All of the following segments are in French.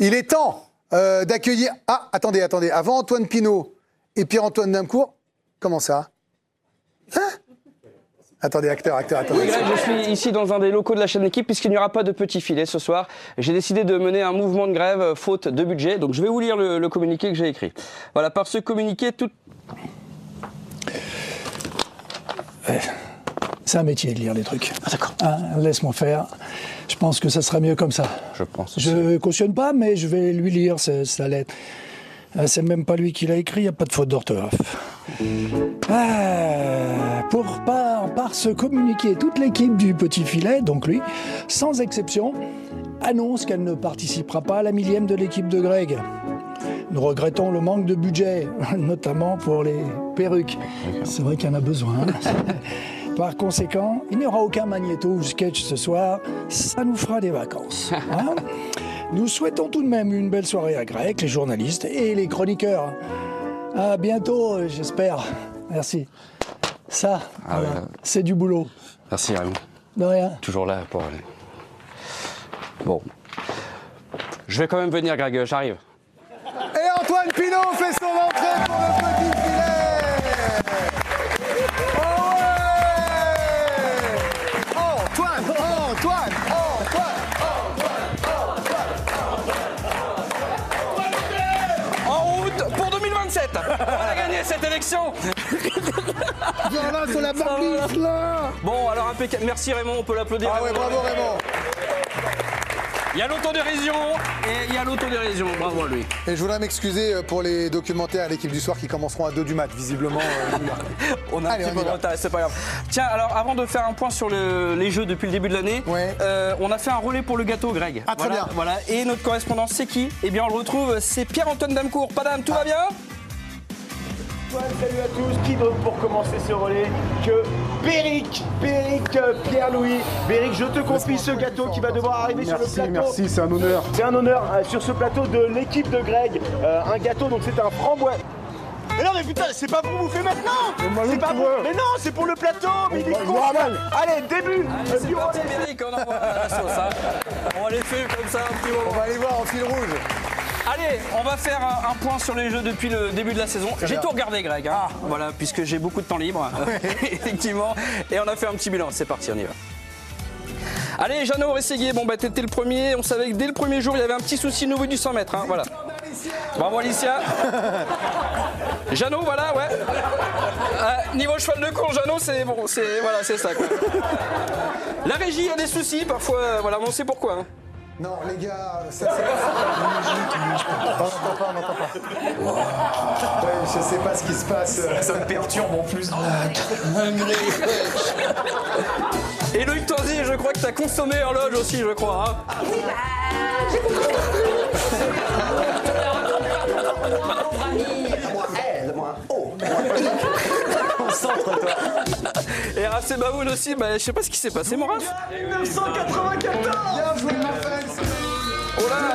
Il est temps d'accueillir... Ah, attendez. Avant Antoine Pinault et Pierre-Antoine Damcourt, comment ça? Hein? Attendez, acteur. Oui, Greg, je suis ici dans un des locaux de la chaîne Équipe puisqu'il n'y aura pas de petit filet ce soir. J'ai décidé de mener un mouvement de grève faute de budget. Donc je vais vous lire le communiqué que j'ai écrit. Voilà, par ce communiqué, tout... C'est un métier de lire les trucs. Ah, d'accord. Laisse-moi faire. Je pense que ça sera mieux comme ça. Je pense aussi. Je cautionne pas, mais je vais lui lire sa lettre. C'est même pas lui qui l'a écrit, il n'y a pas de faute d'orthographe. Par ce communiqué, toute l'équipe du Petit Filet, donc lui, sans exception, annonce qu'elle ne participera pas à la 1000e de l'équipe de Greg. Nous regrettons le manque de budget, notamment pour les perruques. C'est vrai qu'il y en a besoin. Par conséquent, il n'y aura aucun magnéto ou sketch ce soir. Ça nous fera des vacances. Hein? Nous souhaitons tout de même une belle soirée à Greg, les journalistes et les chroniqueurs. À bientôt, j'espère. Merci. Ça, voilà, ouais. C'est du boulot. Merci, Raymond. De rien. Toujours là pour... Bon. Je vais quand même venir, Greg, j'arrive. Et Antoine Pinault fait son entrée pour le Petit Filet. On a gagné cette élection. Viens là sur la barbiche là. Bon alors impeccable. Merci Raymond, on peut l'applaudir. Ah ouais, bravo Raymond. Il y a l'autodérision et il y a l'autodérision, bravo à lui. Et je voudrais m'excuser pour les documentaires à l'équipe du soir qui commenceront à 2 du mat, visiblement. On a un petit peu de retard, c'est pas grave. Tiens, alors avant de faire un point sur les jeux depuis le début de l'année, ouais. On a fait un relais pour le gâteau, Greg. Ah, très bien. Voilà. Et notre correspondant, c'est qui? Eh bien, on le retrouve, c'est Pierre-Antoine Damcourt. Padam, tout va bien? Salut à tous, qui d'autre pour commencer ce relais que Béric, Pierre-Louis. Béric, je te confie ce gâteau qui va devoir arriver sur le plateau. Merci, c'est un honneur. C'est un honneur sur ce plateau de l'équipe de Greg. Un gâteau, donc c'est un framboise. Mais non mais putain, c'est pas pour bouffer maintenant. C'est pas pour... Mais non, c'est pour le plateau. Mais il est con. Allez, début. C'est parti, Béric, on envoie la sauce. Hein. On va les faire comme ça un petit moment. On va aller voir en fil rouge. Allez, on va faire un point sur les jeux depuis le début de la saison. J'ai tout regardé, Greg. Hein. Voilà, puisque j'ai beaucoup de temps libre, effectivement. Et on a fait un petit bilan. C'est parti, on y va. Allez, Jeannot Rességuier, bon bah t'étais le premier. On savait que dès le premier jour, il y avait un petit souci nouveau du 100 mètres. Hein, voilà. Bravo Alicia. Jeannot, voilà, ouais. Niveau cheval de course, Jeannot, c'est bon, c'est ça quoi. La régie a des soucis parfois, voilà, on sait pourquoi. Hein. Non, les gars, ça c'est pas. On n'entend pas. Wow. Ouais, je sais pas ce qui se passe. Ça me perturbe en plus. Et Loïc Tanzi, je crois que t'as consommé horloge aussi, je crois. Hein. Oui, bah, j'ai compris. Concentre-toi. Et Raph Sebaoun aussi, bah, je sais pas ce qui s'est passé, mon Raph. 1994. Bien joué, ma femme. Oh là,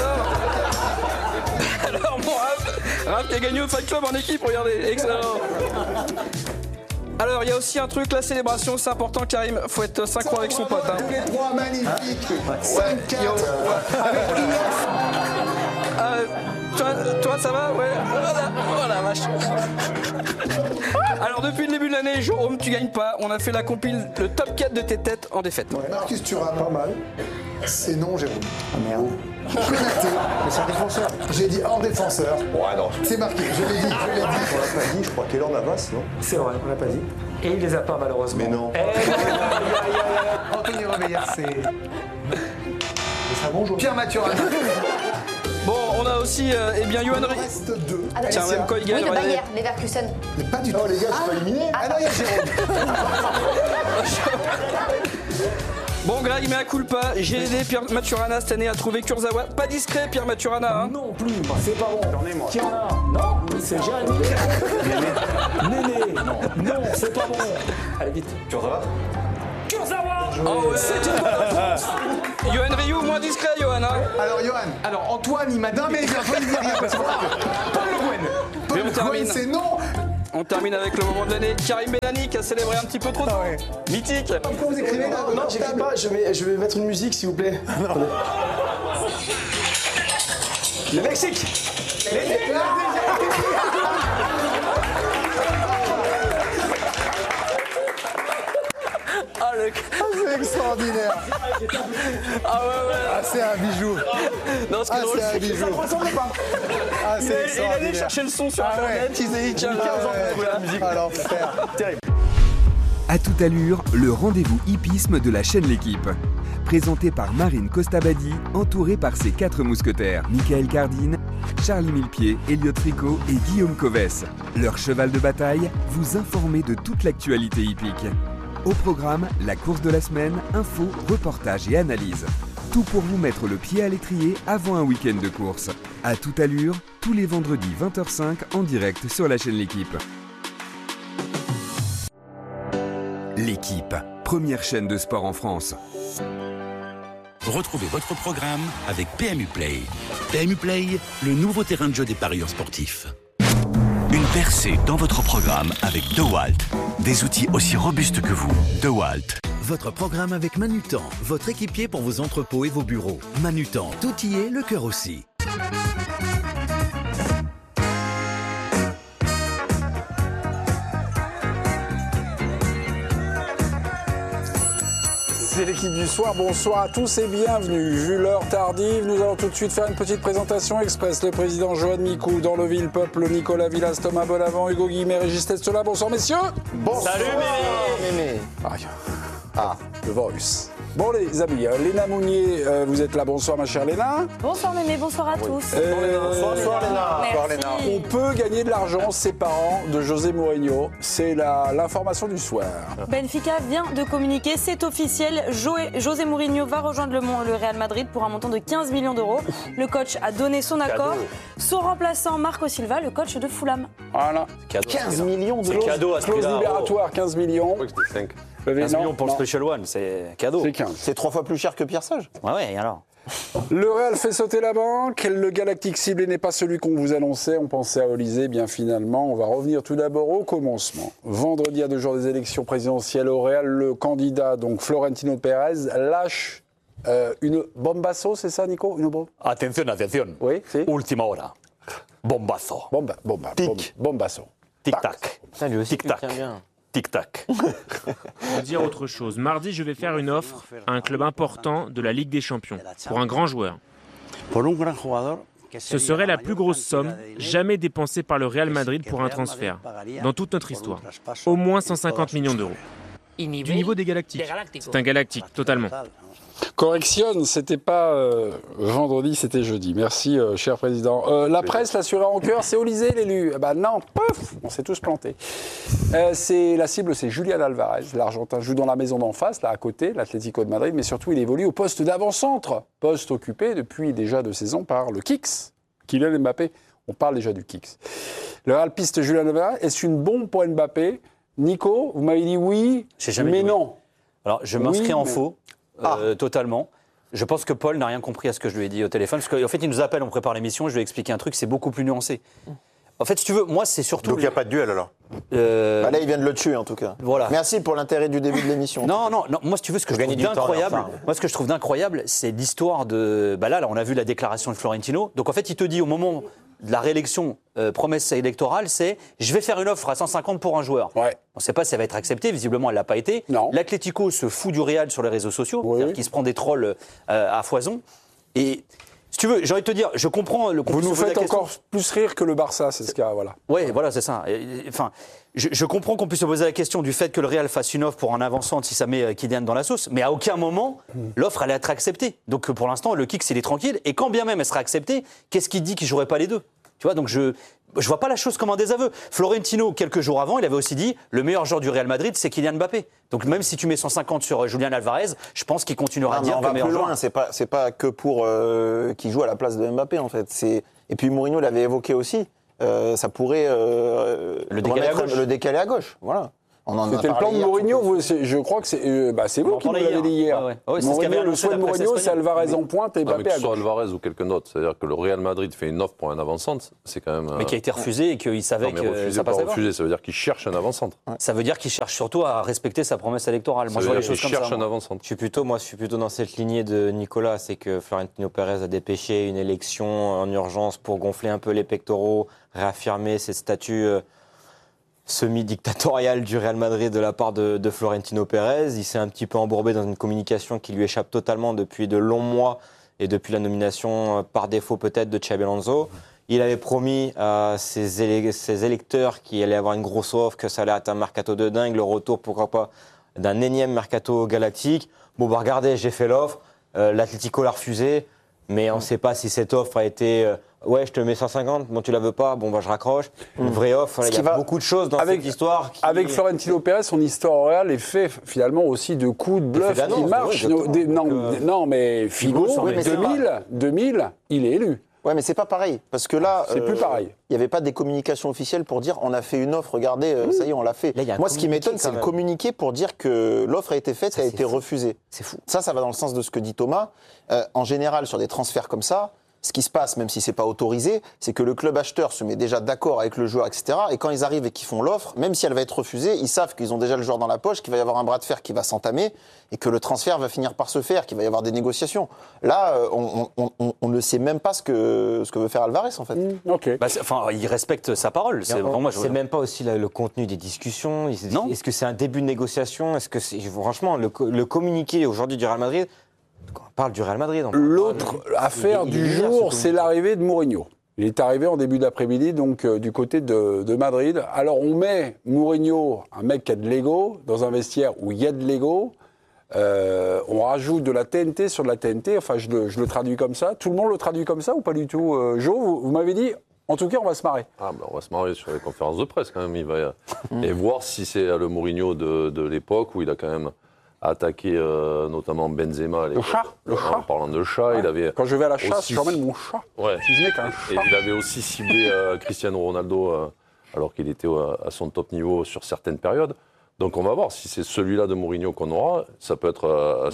bah alors. Alors, mon Raph qui a gagné au Fight Club en équipe, regardez, excellent. Alors, il y a aussi un truc, la célébration, c'est important, Karim, faut être synchro avec son pote. Hein. Tous les trois, magnifique. 5-4. Toi, ça va? Ouais. Voilà, vache. Alors, depuis le début de l'année, Jérôme, tu gagnes pas. On a fait la compile, le top 4 de tes têtes en défaite. Ouais. Marcus Thuram, pas mal. C'est non, Jérôme. Ah merde. Konaté. Mais c'est un défenseur. J'ai dit hors défenseur. Ouais, non. C'est marqué, je l'ai dit. On l'a pas dit, je crois qu'Elor Navas, non? C'est vrai, on l'a pas dit. Et il les a pas malheureusement. Mais non. Anthony Reveillère, c'est un bon joueur. Pierre Maturana. Bon, on a aussi, eh bien, Johan Ri. Reste 2. Tiens, même quand il gagne, Oui, le regardez. Bayern, Leverkusen. Mais pas du tout. Oh les gars, je suis pas éliminé. Ah non, il y a Jérôme. Bon, Greg, mais à culpa, j'ai aidé Pierre Maturana cette année à trouver Kurzawa. Pas discret, Pierre Maturana. Hein. Non plus, c'est pas bon. Qui en a? Non, c'est Jérémy. Néné. Non, c'est pas bon. Allez vite. Kurzawa. Oh ouais. C'est une bonne réponse. Johan Rioux, moins discret, Johan. Hein. Alors, Johan. Alors Antoine, il m'a dit. Non, mais il vient pas de dire rien. Parce que Paul Le Guen. Mais on Paul termine. Gouin, c'est non. On termine avec le moment de l'année. Karim Bellani qui a célébré un petit peu trop tôt. ouais. Mythique. Pourquoi vous écrivez là? Non, j'écris pas, je vais mettre une musique s'il vous plaît. Le Mexique. C'est extraordinaire. Ah ouais, ouais. Ah, c'est un bijou. Non, ce qui est drôle, c'est un c'est que bijou. Ah, c'est il allait extraordinaire. chercher le son sur Ah ouais. Internet, il s'est dit tiens, 15 ans pour trouver la musique. Ah, l'enfer. Terrible. À toute allure, le rendez-vous hippisme de la chaîne L'équipe. Présenté par Marine Costabadi, entourée par ses 4 mousquetaires, Michael Cardine, Charlie Millepied, Elliot Fricot et Guillaume Covès. Leur cheval de bataille, vous informer de toute l'actualité hippique. Au programme, la course de la semaine, infos, reportages et analyses. Tout pour vous mettre le pied à l'étrier avant un week-end de course. À toute allure, tous les vendredis 20h05 en direct sur la chaîne L'équipe. L'équipe, première chaîne de sport en France. Retrouvez votre programme avec PMU Play. PMU Play, le nouveau terrain de jeu des parieurs sportifs. Une percée dans votre programme avec DeWalt. Des outils aussi robustes que vous. DeWalt. Votre programme avec Manutan, votre équipier pour vos entrepôts et vos bureaux. Manutan, tout y est, le cœur aussi. C'est l'équipe du soir, bonsoir à tous et bienvenue. Vu l'heure tardive, nous allons tout de suite faire une petite présentation express. Le président Johan Micou, dans le Ville-Peuple, Nicolas Villas, Thomas Bonavent, Hugo Guillemet, Régis Testola. Bonsoir messieurs. Bonsoir. Salut Mémé. Aïe. Le virus. Bon les amis, Léna Mounier, vous êtes là, bonsoir ma chère Léna. Bonsoir Mémé, bonsoir à tous. Bonsoir Léna. Merci. On peut gagner de l'argent séparant de José Mourinho, c'est l'information du soir. Benfica vient de communiquer, c'est officiel, José Mourinho va rejoindre le Real Madrid pour un montant de 15 millions d'euros. Le coach a donné son accord. Son remplaçant, Marco Silva, le coach de Fulham. Voilà. 15 millions C'est cadeau à ce Clause prix-là. libératoire, 15 millions. 15 millions pour le Special One, c'est cadeau. C'est 15. C'est 3 fois plus cher que Pierre Sage. Ouais, et alors Le Real fait sauter la banque. Le galactique ciblé n'est pas celui qu'on vous annonçait. On pensait à Olysée. Bien finalement, on va revenir tout d'abord au commencement. Vendredi, à 2 jours des élections présidentielles au Real, le candidat, donc Florentino Pérez, lâche une bombasso, c'est ça, Nico? Une bombe? Attention. Oui, c'est Ultima hora. Bombazo. Bombasso. Tic-tac. Tic-tac. Tic-tac. Pour dire autre chose, mardi, je vais faire une offre à un club important de la Ligue des Champions, pour un grand joueur. Ce serait la plus grosse somme jamais dépensée par le Real Madrid pour un transfert, dans toute notre histoire. Au moins 150 millions d'euros. Du niveau des Galactiques. C'est un Galactique, totalement. Correction, c'était pas vendredi, c'était jeudi. Merci, cher président. La presse l'assurait en cœur, c'est Olysée l'élu. Eh ben non, pouf, on s'est tous plantés. La cible, c'est Julián Alvarez. L'Argentin joue dans la maison d'en face, là à côté, l'Atlético de Madrid, mais surtout il évolue au poste d'avant-centre, poste occupé depuis déjà 2 saisons par le Kicks, Kylian Mbappé. On parle déjà du Kicks. Le Real piste Julián Alvarez, est-ce une bombe pour Mbappé? Nico, vous m'avez dit oui, mais non. Alors, je m'inscris en faux, totalement. Je pense que Paul n'a rien compris à ce que je lui ai dit au téléphone, parce qu'en fait, il nous appelle, on prépare l'émission, je lui ai expliqué un truc, c'est beaucoup plus nuancé. En fait, si tu veux, moi, c'est surtout... Donc il n'y a pas de duel alors là, il vient de le tuer en tout cas. Voilà. Merci pour l'intérêt du début de l'émission. Non, moi, si tu veux, ce que je trouve d'incroyable, ce que je trouve d'incroyable, c'est l'histoire de... Là, on a vu la déclaration de Florentino. Donc, en fait, il te dit au moment de la réélection, promesse électorale, c'est « je vais faire une offre à 150 pour un joueur ». On ne sait pas si elle va être acceptée, visiblement, elle ne l'a pas été. L'Atlético se fout du Real sur les réseaux sociaux, c'est-à-dire qu'il se prend des trolls à foison. Et... Si tu veux, j'ai envie de te dire, je comprends le Vous nous faites encore plus rire que le Barça, c'est ce cas, voilà. Oui, voilà, c'est ça. Enfin, je comprends qu'on puisse se poser la question du fait que le Real fasse une offre pour un avant-centre si ça met Kylian dans la sauce, mais à aucun moment, l'offre allait être acceptée. Donc pour l'instant, le Kicks, il est tranquille, et quand bien même elle sera acceptée, qu'est-ce qui dit qu'il ne jouerait pas les deux? Tu vois, donc je vois pas la chose comme un désaveu. Florentino, quelques jours avant, il avait aussi dit le meilleur joueur du Real Madrid, c'est Kylian Mbappé. Donc même si tu mets 150 sur Julián Alvarez, je pense qu'il continuera à dire que le meilleur joueur. C'est pas que pour qui joue à la place de Mbappé en fait. Et puis Mourinho l'avait évoqué aussi. Ça pourrait le décaler à gauche. Voilà. C'était le plan de Mourinho, je crois que c'est vous qui me l'avez dit hier. Mourinho, le souhait de Mourinho, c'est Alvarez en pointe et Mbappé à gauche. Alvarez ou quelqu'un d'autre, c'est-à-dire que le Real Madrid fait une offre pour un avant-centre, c'est quand même... Mais qui a été refusé et qu'il savait que ça passait pas. Refusé, ça veut dire qu'il cherche un avant-centre. Ça veut dire qu'il cherche surtout à respecter sa promesse électorale. Moi, je vois les choses comme ça. Il cherche un avant-centre. Je suis plutôt dans cette lignée de Nicolas, c'est que Florentino Pérez a dépêché une élection en urgence pour gonfler un peu les pectoraux, réaffirmer ses statuts semi-dictatorial du Real Madrid de la part de Florentino Pérez. Il s'est un petit peu embourbé dans une communication qui lui échappe totalement depuis de longs mois et depuis la nomination par défaut peut-être de Xabi Alonso. Il avait promis à ses électeurs qu'il allait avoir une grosse offre, que ça allait être un mercato de dingue, le retour pourquoi pas d'un énième mercato galactique. Bon bah regardez, j'ai fait l'offre, l'Atlético l'a refusé, mais on ne sait pas si cette offre a été... ouais, je te mets 150, bon tu la veux pas, bon bah je raccroche. Une vraie offre, il y a beaucoup de choses dans cette histoire. Avec Florentino Pérez, son histoire au Real est fait finalement aussi de coups de bluff qui marchent. Non, mais Figo, 2000, il est élu. Ouais, mais c'est pas pareil, parce que là, c'est plus pareil. Il n'y avait pas des communications officielles pour dire on a fait une offre, regardez, ça y est, on l'a fait. Là, moi, ce qui m'étonne, c'est le communiqué pour dire que l'offre a été faite, ça a été refusée. C'est fou. Ça va dans le sens de ce que dit Thomas. En général, sur des transferts comme ça, ce qui se passe, même si c'est pas autorisé, c'est que le club acheteur se met déjà d'accord avec le joueur, etc. Et quand ils arrivent et qu'ils font l'offre, même si elle va être refusée, ils savent qu'ils ont déjà le joueur dans la poche, qu'il va y avoir un bras de fer qui va s'entamer et que le transfert va finir par se faire, qu'il va y avoir des négociations. Là, on ne sait même pas ce que veut faire Alvarez, en fait. Ok. Il respecte sa parole. C'est même pas aussi le contenu des discussions. Est-ce que c'est un début de négociation ? Est-ce que franchement, le communiqué aujourd'hui du Real Madrid, on parle du Real Madrid. L'autre affaire du jour, c'est l'arrivée de Mourinho. Il est arrivé en début d'après-midi, donc du côté de Madrid. Alors on met Mourinho, un mec qui a de l'ego, dans un vestiaire où il y a de l'ego. On rajoute de la TNT sur de la TNT. Enfin, je le traduis comme ça. Tout le monde le traduit comme ça ou pas du tout Jo, vous m'avez dit, en tout cas, on va se marrer. On va se marrer sur les conférences de presse quand même. Et voir si c'est le Mourinho de l'époque où il a quand même attaqué notamment Benzema. En parlant de chat, il avait... Quand je vais à la chasse, j'emmène mon chat. Ouais. Si je n'ai qu'un chat. Et il avait aussi ciblé Cristiano Ronaldo alors qu'il était à son top niveau sur certaines périodes. Donc on va voir si c'est celui-là de Mourinho qu'on aura. Ça peut être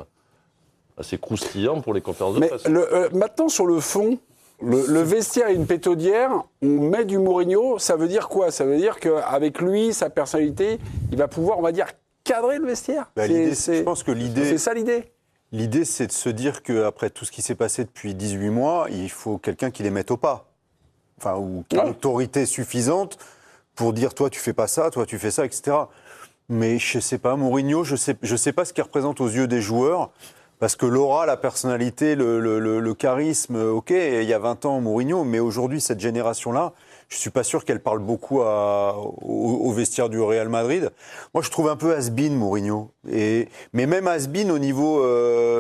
assez croustillant pour les conférences de presse. Maintenant, sur le fond, le vestiaire et une pétaudière, on met du Mourinho, ça veut dire quoi ? Ça veut dire qu'avec lui, sa personnalité, il va pouvoir, on va dire, cadrer le vestiaire. Je pense que l'idée... C'est ça l'idée ? L'idée, c'est de se dire qu'après tout ce qui s'est passé depuis 18 mois, il faut quelqu'un qui les mette au pas. Enfin, ou qui a une autorité suffisante pour dire, toi, tu fais pas ça, toi, tu fais ça, etc. Mais je sais pas, Mourinho, je sais pas ce qu'il représente aux yeux des joueurs, parce que l'aura, la personnalité, le charisme, ok, il y a 20 ans, Mourinho, mais aujourd'hui, cette génération-là, je suis pas sûr qu'elle parle beaucoup au vestiaire du Real Madrid. Moi, je trouve un peu has-been, Mourinho. Mais même has-been au niveau... Football ?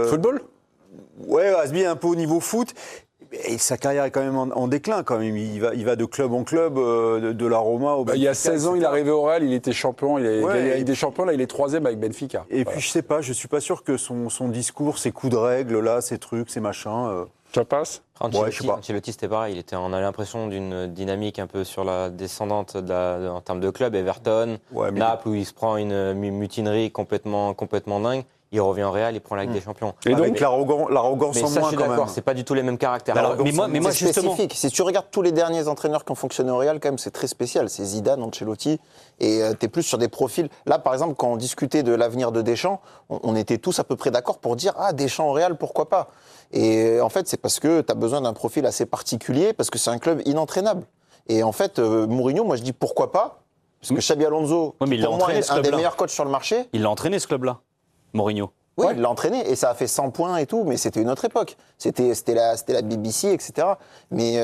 Ouais, has-been un peu au niveau foot. Et sa carrière est quand même en déclin, quand même. Il va de club en club, de la Roma au Benfica. Il y a 16 ans, il est arrivé au Real, il était champion. Il a gagné avec des champions, là, il est 3e avec Benfica. Et puis, je sais pas, je suis pas sûr que son discours, ses coups de règle, là, ces trucs, ces machins... Ça passe ? Ancelotti, c'était pareil. On a l'impression d'une dynamique un peu sur la descendante en termes de club. Everton, Naples, où il se prend une mutinerie complètement dingue. Il revient au Real, il prend la Ligue des Champions. Et avec l'arrogance en moins, quand même. C'est pas du tout les mêmes caractères. Mais moi, c'est spécifique. Si tu regardes tous les derniers entraîneurs qui ont fonctionné au Real, quand même, c'est très spécial. C'est Zidane, Ancelotti, et t'es plus sur des profils. Là, par exemple, quand on discutait de l'avenir de Deschamps, on était tous à peu près d'accord pour dire Deschamps au Real, pourquoi pas ? Et en fait, c'est parce que tu as besoin d'un profil assez particulier, parce que c'est un club inentraînable. Et en fait, Mourinho, moi je dis pourquoi pas, parce que Xabi Alonso, pour moi, est un des meilleurs coachs sur le marché. Il l'a entraîné, ce club-là, Mourinho. Oui, il l'a entraîné, et ça a fait 100 points et tout, mais c'était une autre époque. C'était la BBC, etc. Mais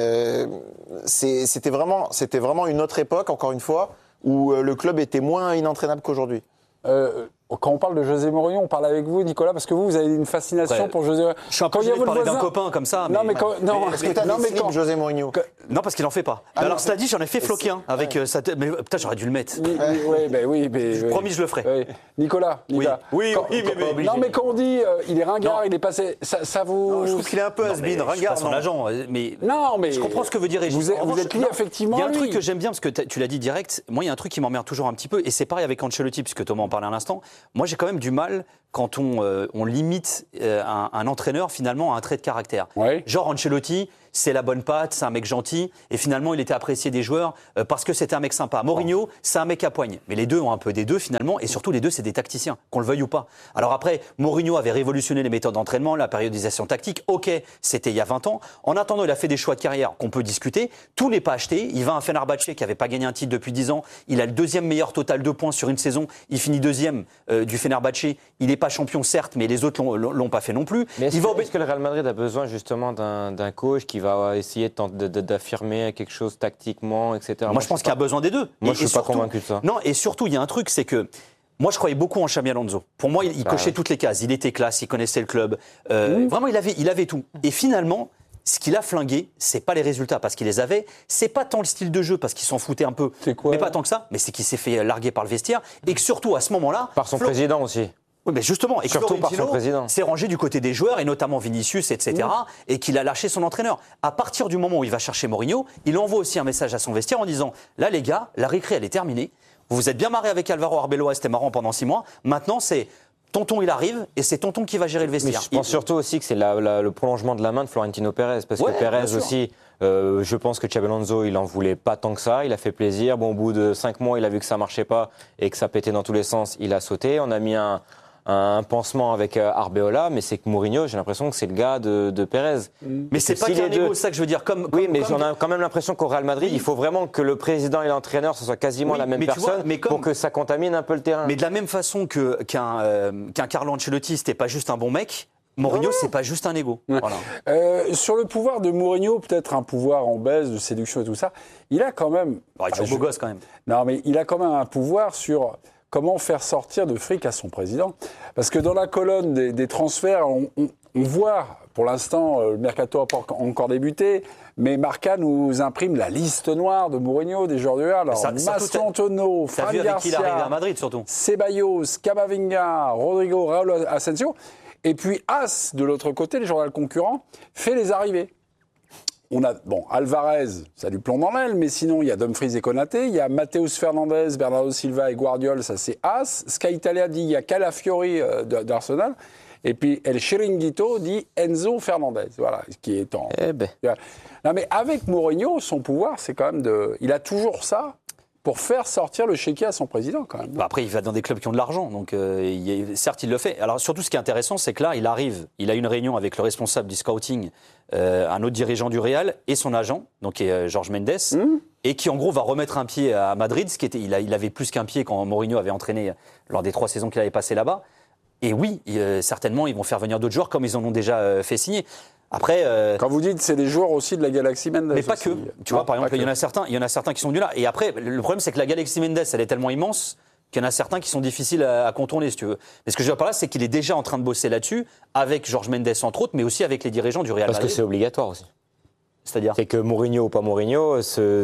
c'était vraiment une autre époque, encore une fois, où le club était moins inentraînable qu'aujourd'hui. Quand on parle de José Mourinho, on parle avec vous, Nicolas, parce que vous avez une fascination pour José Mourinho. Je suis un peu gêné de parler d'un copain comme ça. Non, mais est-ce que t'as des slips José Mourinho? Non, parce qu'il en fait pas. Alors, cela dit, j'en ai fait floquer un avec sa tête. Mais putain, j'aurais dû le mettre. Oui, mais promis, je le ferai. Nicolas. Oui, mais non, mais quand on dit il est ringard, il est passé. Ça vous. Non, je trouve qu'il est un peu has-been, ringard. Son agent, mais. Non, mais. Je comprends ce que veut dire Régis. Vous êtes lié effectivement. Il y a un truc que j'aime bien parce que tu l'as dit direct. Moi, il y a un truc qui m'emmerde toujours un petit peu, et c'est pareil avec Ancelotti, puisque Thomas en parlait à l'instant. Moi, j'ai quand même du mal quand on limite un entraîneur finalement à un trait de caractère. Genre Ancelotti, c'est la bonne patte, c'est un mec gentil, et finalement il était apprécié des joueurs parce que c'était un mec sympa. Mourinho, c'est un mec à poigne. Mais les deux ont un peu des deux finalement, et surtout les deux c'est des tacticiens, qu'on le veuille ou pas. Alors après, Mourinho avait révolutionné les méthodes d'entraînement, la périodisation tactique, ok, c'était il y a 20 ans. En attendant, il a fait des choix de carrière qu'on peut discuter. Tout n'est pas acheté. Il va à un Fenerbahçe qui n'avait pas gagné un titre depuis 10 ans. Il a le deuxième meilleur total de points sur une saison. Il finit deuxième du Fenerbahçe. Il n'est pas champion certes, mais les autres l'ont pas fait non plus. Mais est-ce que le Real Madrid a besoin justement d'un coach qui va essayer d'affirmer quelque chose tactiquement, etc. Moi, je pense qu'il y a besoin des deux. Moi, je ne suis pas convaincu de ça. Non, et surtout, il y a un truc, c'est que moi, je croyais beaucoup en Xabi Alonso. Pour moi, il cochait toutes les cases. Il était classe, il connaissait le club. Vraiment, il avait tout. Et finalement, ce qu'il a flingué, c'est pas les résultats parce qu'il les avait, c'est pas tant le style de jeu parce qu'il s'en foutait un peu, mais pas tant que ça, mais c'est qu'il s'est fait larguer par le vestiaire et que surtout à ce moment-là, par son président aussi. Oui, mais justement, et surtout par son président, s'est rangé du côté des joueurs et notamment Vinicius, etc. Et qu'il a lâché son entraîneur. À partir du moment où il va chercher Mourinho, il envoie aussi un message à son vestiaire en disant là les gars, la récré elle est terminée. Vous vous êtes bien marré avec Alvaro Arbeloa, c'était marrant pendant 6 mois. Maintenant c'est Tonton, il arrive et c'est Tonton qui va gérer le vestiaire. Mais je pense surtout aussi que c'est le prolongement de la main de Florentino Pérez. Parce que Pérez aussi, je pense que Xabi Alonso, il en voulait pas tant que ça. Il a fait plaisir. Bon, au bout de 5 mois, il a vu que ça marchait pas et que ça pétait dans tous les sens. Il a sauté. On a mis un pansement avec Arbeloa, mais c'est que Mourinho, j'ai l'impression que c'est le gars de Pérez. Mais c'est pas qu'un égo, c'est ça que je veux dire. Mais on a quand même l'impression qu'au Real Madrid, il faut vraiment que le président et l'entraîneur, ce soit quasiment la même personne pour que ça contamine un peu le terrain. Mais de la même façon qu'un Carlo Ancelotti, c'était pas juste un bon mec, Mourinho, c'est pas juste un égo. Voilà. Sur le pouvoir de Mourinho, peut-être un pouvoir en baisse, de séduction et tout ça, il a quand même... il est toujours beau gosse quand même. Non, mais il a quand même un pouvoir sur... Comment faire sortir de fric à son président? Parce que dans la colonne des transferts, on voit, pour l'instant, le mercato n'a pas encore débuté, mais Marca nous imprime la liste noire de Mourinho, des joueurs du Real. Alors, Mastronono, Fran Garcia, à Madrid, surtout. Ceballos, Camavinga, Rodrigo, Raúl Asensio. Et puis As, de l'autre côté, les journaux concurrents, fait les arrivées. On a, Alvarez, ça lui plombe dans l'aile, mais sinon, il y a Dumfries et Konaté, il y a Mateus Fernandes, Bernardo Silva et Guardiol, ça c'est As. Sky Italia dit il y a Calafiori d'Arsenal. Et puis El Chiringuito dit Enzo Fernandez, voilà, qui est en... Non, mais avec Mourinho, son pouvoir, c'est quand même il a toujours ça pour faire sortir le chéquier à son président, quand même. Après, il va dans des clubs qui ont de l'argent, donc certes, il le fait. Alors, surtout, ce qui est intéressant, c'est que là, il arrive, il a une réunion avec le responsable du scouting, un autre dirigeant du Real, et son agent, donc qui est Jorge Mendes, et qui, en gros, va remettre un pied à Madrid, il avait plus qu'un pied quand Mourinho avait entraîné lors des 3 saisons qu'il avait passées là-bas. Et oui, certainement, ils vont faire venir d'autres joueurs, comme ils en ont déjà fait signer. Après, quand vous dites c'est des joueurs aussi de la Galaxy Mendes. Mais pas que. Tu vois, par exemple, il y en a certains qui sont venus là. Et après, le problème, c'est que la Galaxy Mendes, elle est tellement immense qu'il y en a certains qui sont difficiles à contourner, si tu veux. Mais ce que je veux dire par là, c'est qu'il est déjà en train de bosser là-dessus, avec Jorge Mendes entre autres, mais aussi avec les dirigeants du Real Madrid. Parce que c'est obligatoire aussi. C'est-à-dire ? C'est que Mourinho ou pas Mourinho,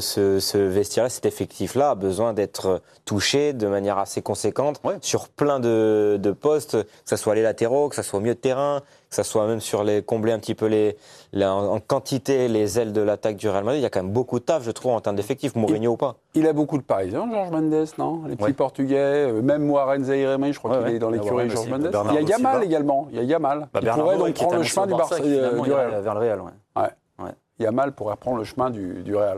ce vestiaire-là, cet effectif-là a besoin d'être touché de manière assez conséquente sur plein de postes, que ce soit les latéraux, que ce soit au milieu de terrain, que ce soit même sur combler un petit peu en quantité les ailes de l'attaque du Real Madrid. Il y a quand même beaucoup de taf, je trouve, en termes d'effectifs, Mourinho ou pas. Il a beaucoup de Parisiens, Jorge Mendes, non? Les petits Portugais, même Mohamed Zaïre-May, je crois qu'il est dans l'écurie Jorge Mendes. Il y a Yamal également, il pourrait donc prendre le chemin du Real. Vers le Real, Yamal pourrait prendre le chemin du Real.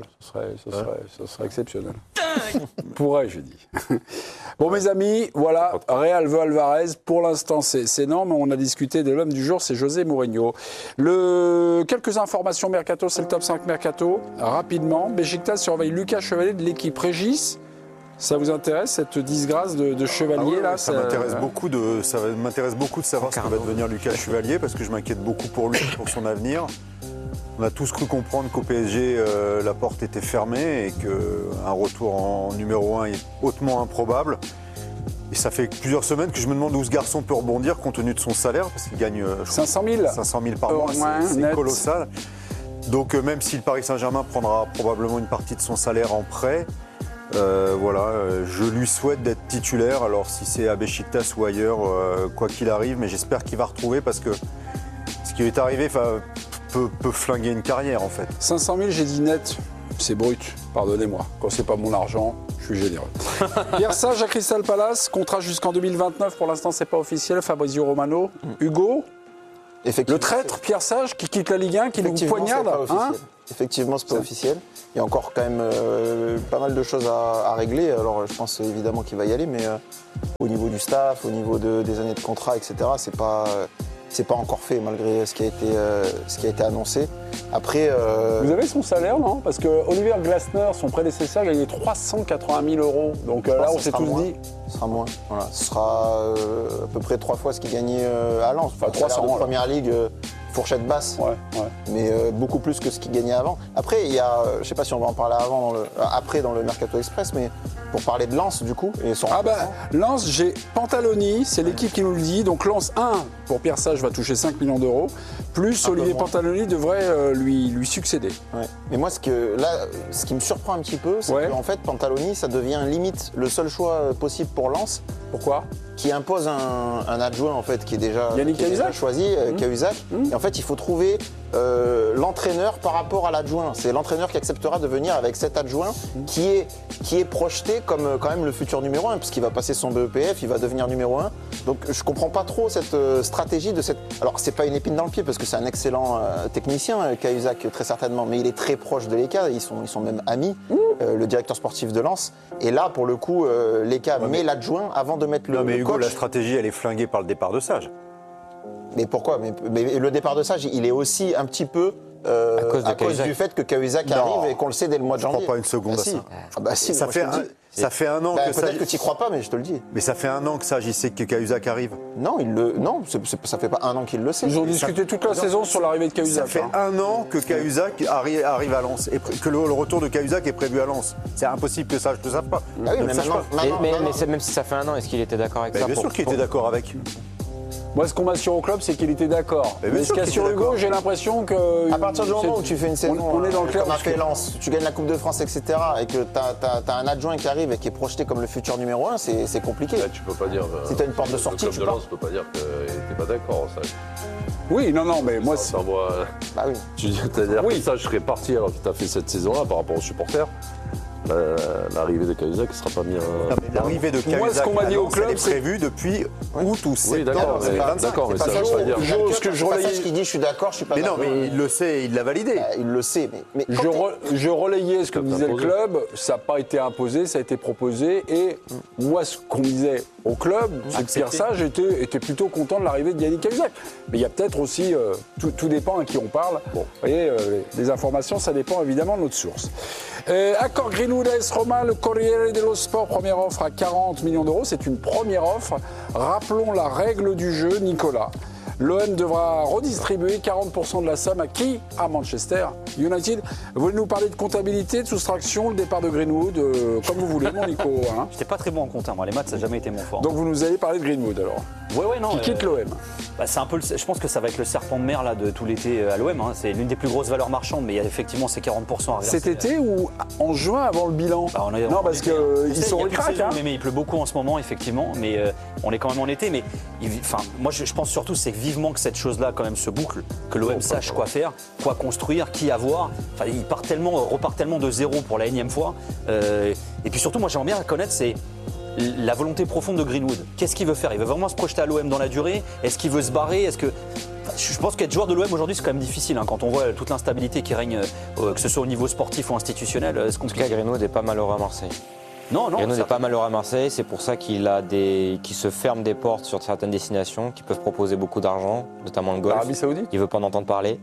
Ce serait exceptionnel. Pourrait, je dis. Bon, mes amis, voilà, Real veut Alvarez. Pour l'instant, c'est non, mais on a discuté de l'homme du jour, c'est José Mourinho. Quelques informations mercato, c'est le top 5 mercato. Rapidement, Beşiktaş surveille Lucas Chevalier de l'équipe Régis. Ça vous intéresse, cette disgrâce de Chevalier là? Ça m'intéresse beaucoup de savoir ce que va devenir Lucas Chevalier, parce que je m'inquiète beaucoup pour lui, pour son avenir. On a tous cru comprendre qu'au PSG, la porte était fermée et qu'un retour en numéro 1 est hautement improbable. Et ça fait plusieurs semaines que je me demande où ce garçon peut rebondir compte tenu de son salaire, parce qu'il gagne 500 000 par mois, c'est net. colossal. Donc même si le Paris Saint-Germain prendra probablement une partie de son salaire en prêt, je lui souhaite d'être titulaire. Alors si c'est à Beşiktaş ou ailleurs, quoi qu'il arrive, mais j'espère qu'il va retrouver parce que ce qui lui est arrivé peut flinguer une carrière en fait. 500 000, j'ai dit net, c'est brut, pardonnez-moi. Quand c'est pas mon argent, je suis généreux. Pierre Sage à Crystal Palace, contrat jusqu'en 2029, pour l'instant c'est pas officiel, Fabrizio Romano. Hugo, le traître Pierre Sage qui quitte la Ligue 1, qui nous poignarde. Effectivement, c'est pas officiel. Il y a encore quand même pas mal de choses à régler. Alors je pense évidemment qu'il va y aller, mais au niveau du staff, au niveau des années de contrat, etc., c'est pas encore fait malgré ce qui a été annoncé. Après, vous avez son salaire, non? Parce que Oliver Glasner, son prédécesseur, gagnait 380 000 €. Donc là, on s'est tous dit. Ce sera moins. Voilà. Ce sera à peu près 3 fois ce qu'il gagnait à Lens. Enfin, 300 en Première Ligue, fourchette basse. Ouais. Mais beaucoup plus que ce qu'il gagnait avant. Après, il y a, je sais pas si on va en parler après dans le Mercato Express, mais pour parler de Lens du coup et son Lens, j'ai Pantaloni, c'est l'équipe qui nous le dit. Donc Lens 1 pour Pierre Sage va toucher 5 millions d'euros, plus Olivier Pantaloni devrait lui succéder. Ouais. Mais moi ce qui me surprend un petit peu, c'est qu'en fait Pantaloni ça devient limite le seul choix possible pour Lens. Pourquoi? Qui impose un adjoint en fait qui est déjà choisi, Cahuzac. Et en fait il faut trouver l'entraîneur par rapport à l'adjoint. C'est l'entraîneur qui acceptera de venir avec cet adjoint qui est projeté comme quand même le futur numéro 1, puisqu'il va passer son BEPF, il va devenir numéro 1. Donc je comprends pas trop cette stratégie de cette. Alors c'est pas une épine dans le pied parce que c'est un excellent technicien, Cahuzac très certainement, mais il est très proche de Lecca, ils sont même amis, le directeur sportif de Lens. Et là pour le coup, Lecca met l'adjoint avant de mettre le coach. La stratégie elle est flinguée par le départ de Sage. Mais pourquoi mais le départ de Sage, il est aussi un petit peu à cause du fait que Cahuzac arrive et qu'on le sait dès le mois de janvier. Je ne crois pas une seconde à ça. Ah bah si, ça fait un an que peut-être que tu n'y crois pas, mais je te le dis. Mais ça fait un an que Sage il sait que Cahuzac arrive. Non, ça fait pas un an qu'il le sait. Ils ont discuté toute la saison sur l'arrivée de Cahuzac. Ça fait un an que Cahuzac arrive à Lens et que le retour de Cahuzac est prévu à Lens. C'est impossible que Sage ne le sache pas. Ah oui, mais même si ça fait un an, est-ce qu'il était d'accord avec ça? Bien sûr qu'il était d'accord avec. Moi, ce qu'on m'assure au club, c'est qu'il était d'accord. Mais ce qu'assure Hugo, j'ai l'impression que. À partir du moment où tu fais une saison, on est dans le clair. Comme a fait Lens, tu gagnes la Coupe de France, etc., et que tu as un adjoint qui arrive et qui est projeté comme le futur numéro 1, c'est compliqué. Là, tu peux pas dire. Si tu as une porte de sortie, le club de Lens ne peut pas dire qu'il n'était pas d'accord. Oui, non, mais moi. Ça envoie. Bah oui. C'est-à-dire que ça, je serais parti alors que tu as fait cette saison-là par rapport aux supporters. L'arrivée de Cahuzac ne sera pas mis l'arrivée de Cahuzac, moi, ce qu'on m'a dit au club, c'est prévu depuis août ou septembre. Oui, d'accord, mais ça, je veux dire. Je relayais ce qu'il dit, je suis d'accord, je suis pas d'accord. Mais non, mais il le sait, il l'a validé. Il le sait, mais je relayais ce que disait le club, ça n'a pas été imposé, ça a été proposé, et moi, ce qu'on disait au club, c'est que Pierre Sage était plutôt content de l'arrivée de Yannick Cahuzac. Mais il y a peut-être aussi, tout dépend à qui on parle. Bon, vous voyez, les informations, ça dépend évidemment de notre source. Accord Greenwood AS Roma, le Corriere dello Sport, première offre à 40 millions d'euros. C'est une première offre. Rappelons la règle du jeu, Nicolas. L'OM devra redistribuer 40% de la somme à qui? À Manchester United. Vous voulez nous parler de comptabilité, de soustraction, le départ de Greenwood, comme vous voulez, mon Nico. Hein. J'étais pas très bon en compta, moi. Les maths, ça n'a jamais été mon fort. Donc vous nous allez parler de Greenwood alors? Ouais, non. Qui quitte l'OM? C'est un peu. Je pense que ça va être le serpent de mer là, de tout l'été à l'OM. Hein. C'est l'une des plus grosses valeurs marchandes, mais il y a effectivement ces 40% à reverser. Cet été ou en juin avant le bilan? Non, parce qu'ils sont ric-rac. Mais il pleut beaucoup en ce moment, effectivement. Mais on est quand même en été. Mais moi, je pense surtout c'est vivement que cette chose-là quand même se boucle, que l'OM sache quoi faire, quoi construire, qui avoir. Enfin, il repart tellement de zéro pour la énième fois. Et puis surtout, moi, j'aimerais bien connaître la volonté profonde de Greenwood. Qu'est-ce qu'il veut faire? Il veut vraiment se projeter à l'OM dans la durée? Est-ce qu'il veut se barrer? Je pense qu'être joueur de l'OM aujourd'hui, c'est quand même difficile hein, quand on voit toute l'instabilité qui règne, que ce soit au niveau sportif ou institutionnel. En tout cas, Greenwood n'est pas malheureux à Marseille. Non. Greenwood n'est pas malheureux à Marseille. C'est pour ça qu'il se ferme des portes sur certaines destinations qui peuvent proposer beaucoup d'argent, notamment le golf. L'Arabie Saoudite. Il ne veut pas en entendre parler.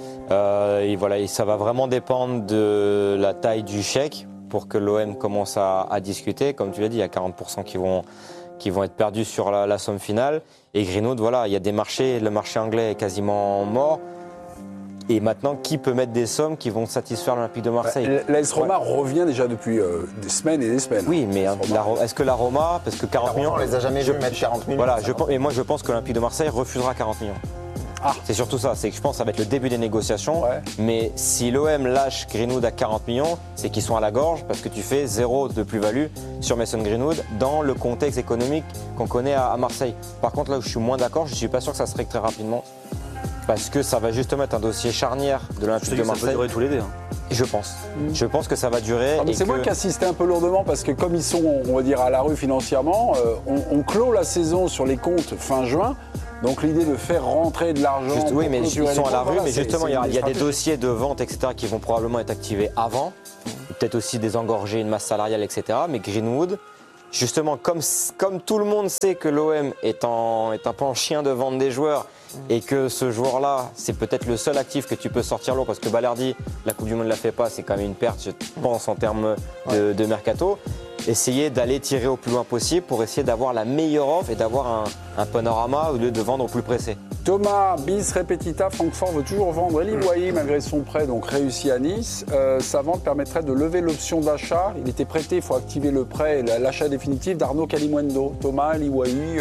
Et ça va vraiment dépendre de la taille du chèque pour que l'OM commence à discuter. Comme tu l'as dit, il y a 40% qui vont être perdus sur la somme finale. Et Greenwood, il y a des marchés. Le marché anglais est quasiment mort. Et maintenant, qui peut mettre des sommes qui vont satisfaire l'Olympique de Marseille? L'AS Roma revient déjà depuis des semaines et des semaines. Oui, mais est-ce que la Roma, parce que 40 millions... On les a jamais vus mettre 40 millions. Voilà, et moi je pense que l'Olympique de Marseille refusera 40 millions. C'est surtout ça, c'est que je pense que ça va être le début des négociations. Mais si l'OM lâche Greenwood à 40 millions, c'est qu'ils sont à la gorge parce que tu fais 0 de plus-value sur Mason Greenwood dans le contexte économique qu'on connaît à Marseille. Par contre, là où je suis moins d'accord, je ne suis pas sûr que ça se règle très rapidement. Parce que ça va justement être un dossier charnière de l'Olympique de Marseille. Ça va durer tout l'été. Je pense. Je pense que ça va durer. C'est moi qui insistais un peu lourdement parce que comme ils sont, on va dire, à la rue financièrement, on clôt la saison sur les comptes fin juin. Donc l'idée de faire rentrer de l'argent... Oui, mais ils sont à la rue, mais justement, il y a des dossiers de vente, etc., qui vont probablement être activés avant. Peut-être aussi désengorger une masse salariale, etc. Mais Greenwood, justement, comme tout le monde sait que l'OM est un peu en chien de vendre des joueurs et que ce joueur-là, c'est peut-être le seul actif que tu peux sortir lourd parce que Balerdi, la Coupe du Monde ne la fait pas, c'est quand même une perte, je pense, en termes de mercato. Essayer d'aller tirer au plus loin possible pour essayer d'avoir la meilleure offre et d'avoir un panorama au lieu de vendre au plus pressé. Thomas, bis repetita, Francfort veut toujours vendre Eli Wahi malgré son prêt, donc réussi à Nice. Sa vente permettrait de lever l'option d'achat. Il était prêté, il faut activer le prêt et l'achat définitif d'Arnaud Kalimuendo. Thomas, Eli Wahi...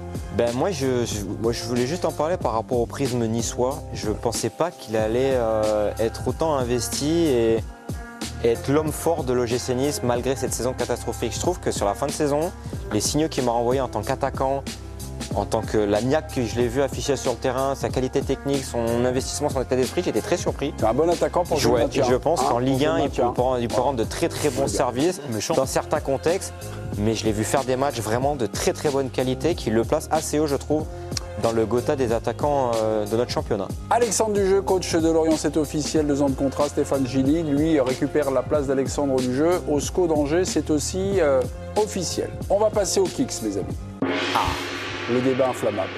Moi, je voulais juste en parler par rapport au prisme niçois. Je ne pensais pas qu'il allait être autant investi et être l'homme fort de l'OGC Nice malgré cette saison catastrophique. Je trouve que sur la fin de saison, les signaux qu'il m'a envoyés en tant qu'attaquant, en tant que la niaque que je l'ai vu afficher sur le terrain, sa qualité technique, son investissement, son état d'esprit, j'étais très surpris. C'est un bon attaquant pour jouer. Et je pense qu'en Ligue 1, il peut rendre de très très bons services dans certains contextes. Mais je l'ai vu faire des matchs vraiment de très très bonne qualité qui le placent assez haut, je trouve, dans le Gotha des attaquants de notre championnat. Alexandre Dujeu, coach de Lorient, c'est officiel, 2 ans de contrat. Stéphane Gilly, lui, récupère la place d'Alexandre Dujeu. Au SCO d'Angers, c'est aussi officiel. On va passer au Kicks, mes amis. Le débat inflammable.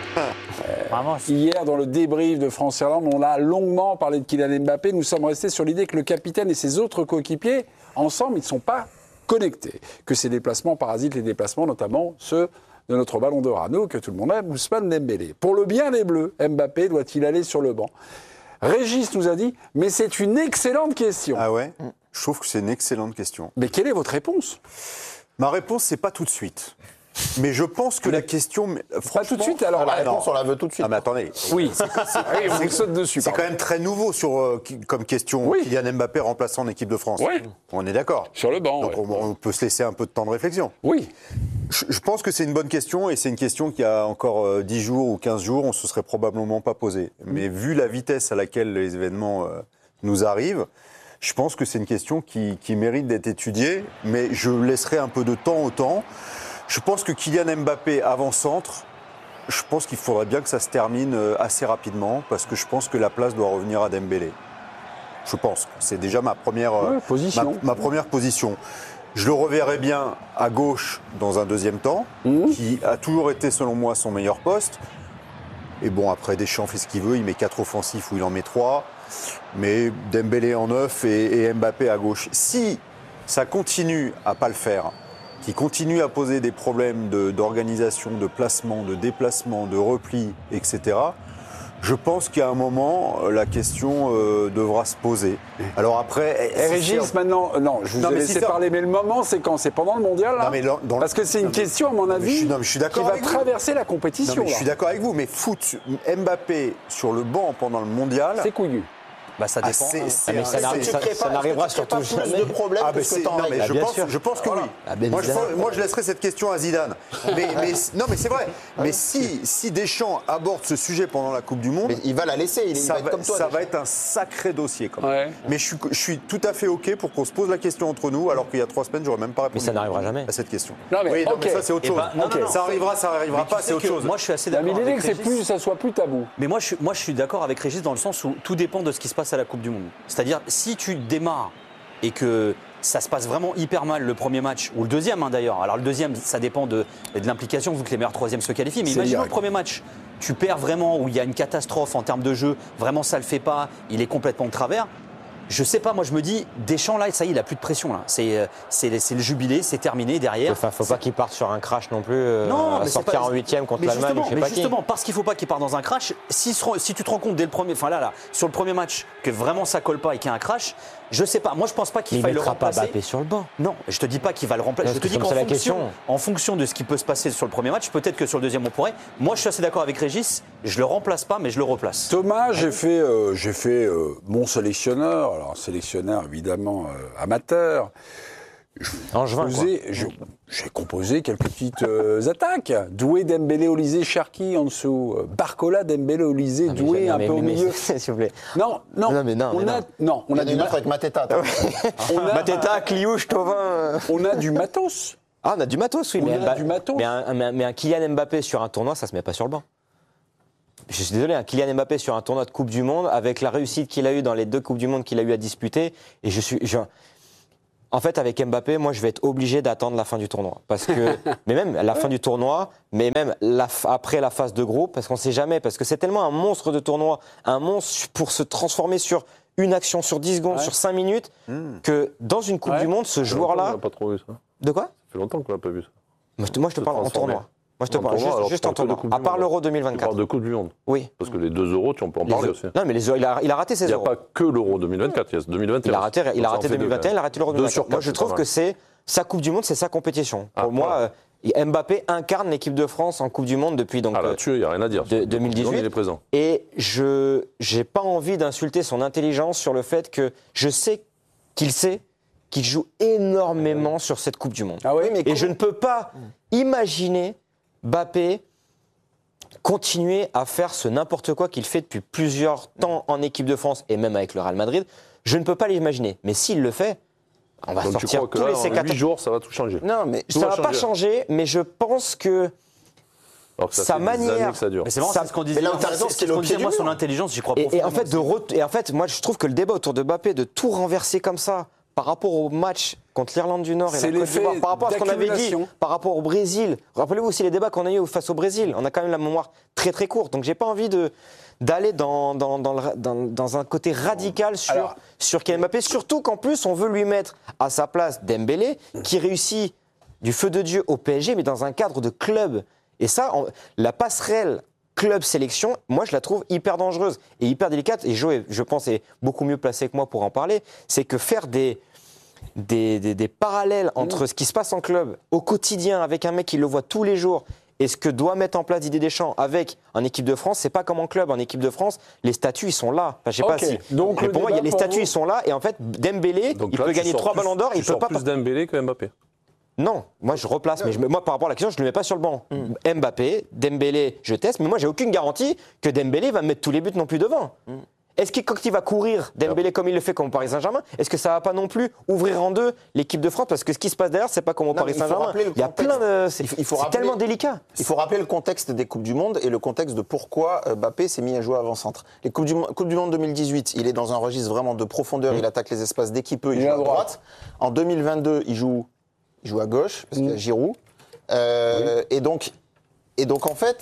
Hier, dans le débrief de France-Irlande, on a longuement parlé de Kylian Mbappé. Nous sommes restés sur l'idée que le capitaine et ses autres coéquipiers, ensemble, ils ne sont pas connectés. Que ces déplacements parasitent les déplacements, notamment ceux de notre ballon d'or à nous, que tout le monde aime, Ousmane Dembélé. Pour le bien des Bleus, Mbappé doit-il aller sur le banc? Régis nous a dit, mais c'est une excellente question. Ah ouais? Je trouve que c'est une excellente question. Mais quelle est votre réponse? Ma réponse, c'est pas tout de suite. Mais je pense que la question... Pas tout de suite, alors la réponse, on la veut tout de suite. Ah mais attendez. Oui, on vous saute dessus. C'est quand même très nouveau comme question. Oui. Kylian Mbappé remplaçant en équipe de France. Oui. On est d'accord. Sur le banc. Donc on peut se laisser un peu de temps de réflexion. Oui. Je pense que c'est une bonne question et c'est une question qui a encore 10 jours ou 15 jours, on ne se serait probablement pas posé. Mais vu la vitesse à laquelle les événements nous arrivent, je pense que c'est une question qui mérite d'être étudiée, mais je laisserai un peu de temps au temps. Je pense que Kylian Mbappé avant-centre, je pense qu'il faudrait bien que ça se termine assez rapidement parce que je pense que la place doit revenir à Dembélé. Je pense. C'est déjà ma première position. Ma première position. Je le reverrai bien à gauche dans un deuxième temps, qui a toujours été selon moi son meilleur poste. Et bon, après Deschamps fait ce qu'il veut, il met 4 offensifs ou il en met 3. Mais Dembélé en 9 et Mbappé à gauche. Si ça continue à pas le faire, qui continue à poser des problèmes d'organisation, de placement, de déplacement, de repli, etc., je pense qu'à un moment, la question devra se poser. Alors après... Régis, maintenant... Non, je vous ai laissé parler, mais le moment, c'est quand? C'est pendant le mondial, là? Parce que c'est une question, à mon avis, qui va traverser la compétition. Je suis d'accord avec vous, mais foot Mbappé sur le banc pendant le mondial... C'est couillu. Bah ça dépend. Mais ça n'arrivera surtout jamais. De problème que ce que t'en règles. Je pense que oui. Moi, je laisserai cette question à Zidane. Non, mais c'est vrai. Mais si Deschamps aborde ce sujet pendant la Coupe du Monde, il va la laisser. Il va être comme toi. Ça va être un sacré dossier quand même. Mais je suis tout à fait OK pour qu'on se pose la question entre nous, alors qu'il y a 3 semaines, j'aurais même pas répondu. Mais ça n'arrivera jamais à cette question. Non, mais ça c'est autre chose. Ça arrivera pas, c'est autre chose. Moi, je suis assez d'accord. Mais l'idée que ça soit plus tabou. Mais moi, je suis d'accord avec Régis dans le sens où tout dépend de ce qui se passe à la Coupe du Monde. C'est-à-dire, si tu démarres et que ça se passe vraiment hyper mal le premier match, ou le deuxième d'ailleurs, alors le deuxième, ça dépend de l'implication, vu que les meilleurs troisièmes se qualifient, mais imaginons le premier match, tu perds vraiment, où il y a une catastrophe en termes de jeu, vraiment ça le fait pas, il est complètement de travers, Je sais pas, moi je me dis, Deschamps là, ça y est, il a plus de pression là. C'est le jubilé, c'est terminé derrière. Enfin, faut pas qu'il parte sur un crash non plus. Non, mais sortir en 8e contre l'Allemagne. Mais justement, parce qu'il faut pas qu'il parte dans un crash. Si tu te rends compte dès le premier, enfin là, sur le premier match, que vraiment ça colle pas et qu'il y a un crash, je sais pas. Moi je pense pas qu'il faille le remplacer. Il mettra pas Mbappé sur le banc. Non, je te dis pas qu'il va le remplacer. Je te dis qu'en fonction de ce qui peut se passer sur le premier match, peut-être que sur le deuxième on pourrait. Moi je suis assez d'accord avec Régis. Je le remplace pas, mais je le replace. Thomas, j'ai fait mon sélectionneur. Alors, sélectionneur évidemment amateur. J'ai composé quelques petites attaques. Doué, Dembélé, Olysée, Cherki en dessous. Barcola, Dembélé, Olysée, Doué un peu au milieu. S'il vous plaît. Non, on a du matos avec Mateta. Mateta, Kliouche, Thauvin. On a du matos. Ah, on a du matos, oui. Mais un Kylian Mbappé sur un tournoi, ça se met pas sur le banc. Je suis désolé, Kylian Mbappé sur un tournoi de Coupe du Monde, avec la réussite qu'il a eue dans les 2 Coupes du Monde qu'il a eu à disputer, et en fait, avec Mbappé, moi, je vais être obligé d'attendre la fin du tournoi. Parce que, mais même la fin du tournoi, mais même après la phase de groupe, parce qu'on ne sait jamais, parce que c'est tellement un monstre de tournoi, un monstre pour se transformer sur une action, sur 10 secondes, sur 5 minutes, que dans une Coupe du Monde, ce joueur-là. On n'a pas trop vu ça. De quoi ? Ça fait longtemps qu'on n'a pas vu ça. Moi, je te parle en tournoi. Moi, je te parle juste en tournoi. À part l'Euro 2024. Tu parles de Coupe du Monde. Oui. Parce que les 2 euros, tu en peux en parler aussi. Non, mais il a raté ses euros. Il n'y a pas que l'Euro 2024, il y a 2021. Il a raté 2021, il a raté l'Euro 2024. Moi, je trouve que c'est sa Coupe du Monde, c'est sa compétition. Pour moi, Mbappé incarne l'équipe de France en Coupe du Monde depuis donc. Là-dessus, il n'y a rien à dire. 2018. Il est présent. Et je n'ai pas envie d'insulter son intelligence sur le fait que je sais qu'il joue énormément sur cette Coupe du Monde. Ah oui, et je ne peux pas imaginer Mbappé continuer à faire ce n'importe quoi qu'il fait depuis plusieurs temps en équipe de France et même avec le Real Madrid. Je ne peux pas l'imaginer. Mais s'il le fait, on va sortir tous les C4. En 8 jours, ça va tout changer. Non, mais ça ne va pas changer, mais je pense que sa manière. Mais c'est vraiment ce qu'on disait. Mais là où tu as raison, c'est qu'on disait moi son intelligence, j'y crois profondément. Et en fait, moi je trouve que le débat autour de Mbappé, de tout renverser comme ça, par rapport au match contre l'Irlande du Nord et la Côte d'Ivoire, par rapport à ce qu'on avait dit, par rapport au Brésil. Rappelez-vous aussi les débats qu'on a eu face au Brésil. On a quand même la mémoire très très courte. Donc j'ai pas envie d'aller dans un côté radical sur Kylian Mbappé. Surtout qu'en plus on veut lui mettre à sa place Dembélé, qui réussit du feu de Dieu au PSG, mais dans un cadre de club. Et ça, la passerelle club sélection, moi je la trouve hyper dangereuse et hyper délicate. Et Joe, je pense, est beaucoup mieux placé que moi pour en parler. C'est que faire des parallèles entre ce qui se passe en club au quotidien avec un mec qui le voit tous les jours et ce que doit mettre en place Didier Deschamps avec en équipe de France, c'est pas comme en club. En équipe de France, les statuts ils sont là. Enfin, je sais pas si. Donc, mais pour moi, les statuts ils sont là et en fait Dembélé, il peut gagner 3 ballons d'or, il peut pas. Plus Dembélé que Mbappé. Non, moi je replace, mais moi par rapport à la question, je ne le mets pas sur le banc. Mbappé, Dembélé, je teste, mais moi j'ai aucune garantie que Dembélé va mettre tous les buts non plus devant. Est-ce que quand il va courir, Dembélé comme il le fait comme au Paris Saint-Germain, est-ce que ça va pas non plus ouvrir en deux l'équipe de France? Parce que ce qui se passe derrière, c'est pas comme au Paris Saint-Germain. Il y a plein de... C'est tellement délicat. Il faut rappeler le contexte des Coupes du Monde et le contexte de pourquoi Mbappé s'est mis à jouer avant-centre. Les Coupes du Monde 2018, il est dans un registre vraiment de profondeur, il attaque les espaces d'équipeux, il joue à droite. En 2022, il joue à gauche, parce qu'il y a Giroud. Et donc en fait,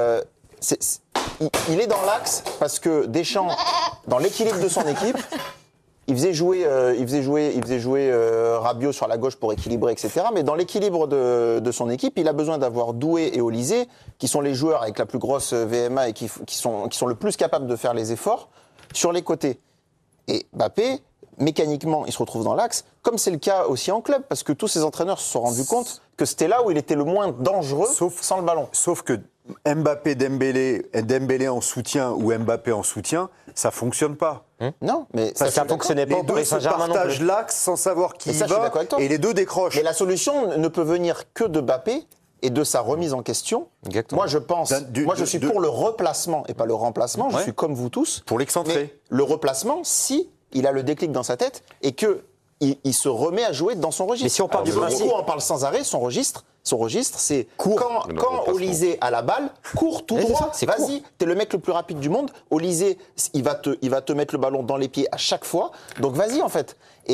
il est dans l'axe parce que Deschamps, dans l'équilibre de son équipe, il faisait jouer Rabiot sur la gauche pour équilibrer, etc. Mais dans l'équilibre de son équipe, il a besoin d'avoir Doué et Olysée, qui sont les joueurs avec la plus grosse VMA et qui sont le plus capables de faire les efforts, sur les côtés. Et Mbappé, mécaniquement, il se retrouve dans l'axe, comme c'est le cas aussi en club, parce que tous ces entraîneurs se sont rendus compte que c'était là où il était le moins dangereux sans le ballon. Sauf que Mbappé, Dembélé en soutien ou Mbappé en soutien, ça fonctionne pas. Non, mais ça fonctionnait pas au Paris Saint-Germain non plus. Les deux se partagent l'axe sans savoir qui y va et les deux décrochent. Mais la solution ne peut venir que de Mbappé et de sa remise en question. Exactement. Moi, je suis pour le replacement et pas le remplacement. Je suis comme vous tous. Pour l'excentrer. Le replacement, si il a le déclic dans sa tête et que il se remet à jouer dans son registre. Mais si on parle du principe, on parle sans arrêt, son registre, c'est quand Olysée a la balle, cours tout droit, vas-y, t'es le mec le plus rapide du monde. Olysée, il va te mettre le ballon dans les pieds à chaque fois, donc vas-y en fait. Et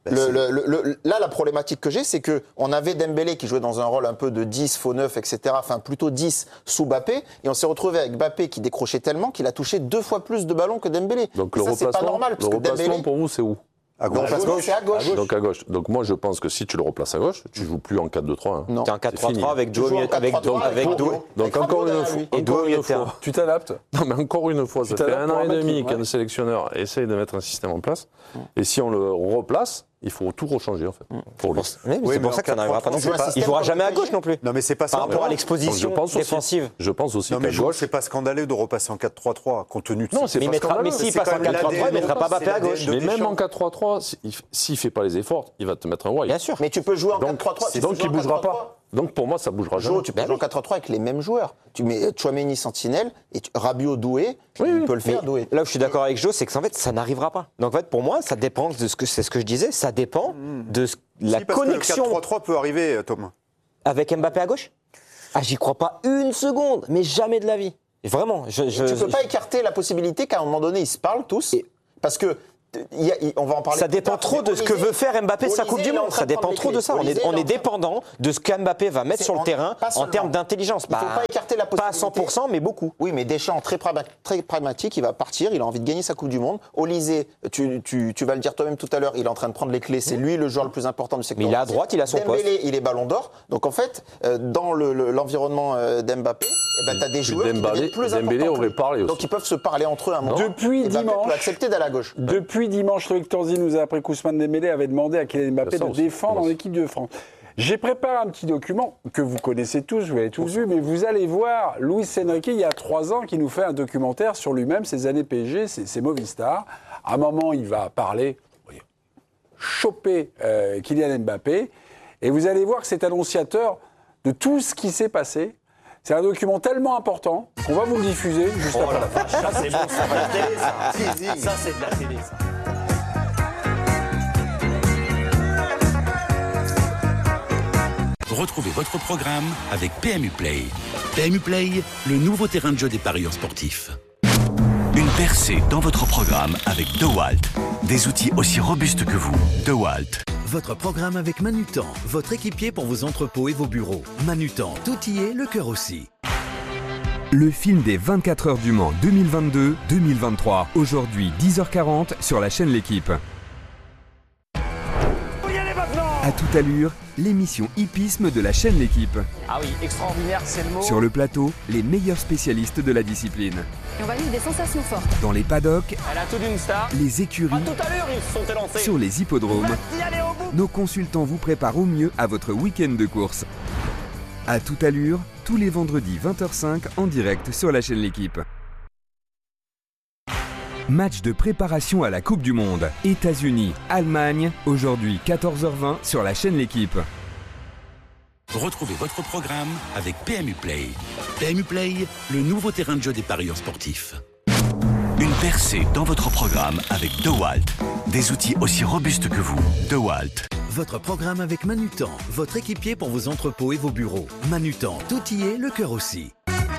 Là, la problématique que j'ai, c'est qu'on avait Dembélé qui jouait dans un rôle un peu de 10, faux 9, etc. Enfin, plutôt 10 sous Mbappé. Et on s'est retrouvé avec Mbappé qui décrochait tellement qu'il a touché 2 fois plus de ballons que Dembélé. Donc et le ça, c'est pas normal. le replacement pour vous, c'est où? À gauche. C'est à gauche. Donc à gauche. Donc moi, je pense que si tu le replaces à gauche, tu joues plus en 4-2-3. Hein. Non. T'es en 4-3-3 avec Doué avec Doué. Donc encore une fois, Tu t'adaptes. Non, mais encore une fois, ça fait 1 an et demi qu'un sélectionneur essaye de mettre un système en place. Et si on le replace, il faut tout rechanger en fait. Pour lui. C'est pour ça que ça n'arrivera pas non plus. Il jouera jamais à gauche non plus. Non, mais c'est pas Par rapport à l'exposition défensive. Je pense aussi non, mais qu'à gauche. c'est pas scandaleux de repasser en 4-3-3 compte tenu de Non, c'est pas scandaleux. Mais s'il passe en 4-3-3, il ne mettra pas Mbappé à gauche. Mais même en 4-3-3, s'il fait pas les efforts, il va te mettre un White. Bien sûr. Mais tu peux jouer en 4-3-3. Donc il bougera pas. Donc pour moi, ça bougera jamais. Tu peux jouer en 4-3-3 avec les mêmes joueurs. Tu mets Tchouaméni Sentinelle et Rabiot Doué. Il peut le faire, Doué. Là où je suis d'accord avec Joe, c'est que en fait, ça n'arrivera pas. Donc en fait, pour moi, ça dépend de ce que c'est ce que je disais. Ça dépend de la connexion. Le 4-3-3 peut arriver, Thomas. Avec Mbappé à gauche. Ah, j'y crois pas une seconde, mais jamais de la vie. Vraiment. Tu peux pas écarter la possibilité qu'à un moment donné, ils se parlent tous. Parce que on va en parler. Ça dépend trop de ce que veut faire Mbappé de sa Coupe du Monde. Ça dépend trop de ça. On est dépendant de ce qu'Mbappé va mettre sur le terrain en termes d'intelligence. Il ne faut pas écarter la possibilité. Pas à 100%, mais beaucoup. Oui, mais Deschamps, très pragmatique, il va partir, il a envie de gagner sa Coupe du Monde. Olysée, tu vas le dire toi-même tout à l'heure, il est en train de prendre les clés. C'est lui le joueur le plus important du secteur. Mais il est à droite, il a son poste. Dembélé, il est ballon d'or. Donc en fait, dans l'environnement d'Mbappé, tu as des joueurs qui deviennent plus importants. Dembélé aurait parlé aussi. Donc ils peuvent se parler entre eux à un moment. Depuis dimanche, peut accepter d'aller à gauche. Depuis dimanche, Loïc Tanzi nous a appris qu'Ousmane Dembélé avait demandé à Kylian Mbappé de défendre en équipe de France. J'ai préparé un petit document que vous connaissez tous, vous l'avez tous vu, mais vous allez voir Luis Enrique, il y a 3 ans, qui nous fait un documentaire sur lui-même, ses années PSG, ses Movistar. À un moment, il va parler, choper Kylian Mbappé, et vous allez voir que c'est annonciateur de tout ce qui s'est passé. C'est un document tellement important qu'on va vous le diffuser juste après la fin. Ça, c'est bon, c'est de la télé, ça. Ça, c'est de la télé, ça. Retrouvez votre programme avec PMU Play. PMU Play, le nouveau terrain de jeu des parieurs sportifs. Une percée dans votre programme avec DeWalt. Des outils aussi robustes que vous. DeWalt. Votre programme avec Manutan, votre équipier pour vos entrepôts et vos bureaux. Manutan, tout y est, le cœur aussi. Le film des 24 heures du Mans 2022-2023. Aujourd'hui, 10h40 sur la chaîne L'Équipe. À toute allure, l'émission hippisme de la chaîne L'Équipe. Ah oui, extraordinaire, c'est le mot. Sur le plateau, les meilleurs spécialistes de la discipline. Et on va vivre des sensations fortes. Dans les paddocks, Elle a tout d'une star. les écuries, À tout à l'heure, ils se sont élancés. sur les hippodromes, Vas-y, allez au bout. nos consultants vous préparent au mieux à votre week-end de course. À toute allure, tous les vendredis 20h05 en direct sur la chaîne L'Équipe. Match de préparation à la Coupe du Monde. États-Unis, Allemagne, aujourd'hui 14h20 sur la chaîne L'Équipe. Retrouvez votre programme avec PMU Play. PMU Play, le nouveau terrain de jeu des parieurs sportifs. Une percée dans votre programme avec DeWalt. Des outils aussi robustes que vous. DeWalt. Votre programme avec Manutan, votre équipier pour vos entrepôts et vos bureaux. Manutan, tout y est, le cœur aussi.